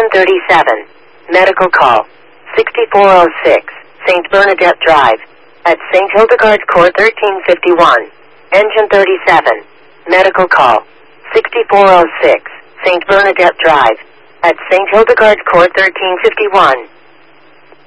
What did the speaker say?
Engine 37. Medical call. 6406. St. Bernadette Drive. At St. Hildegard's Court 1351. Engine 37. Medical call. 6406. St. Bernadette Drive. At St. Hildegard's Court 1351.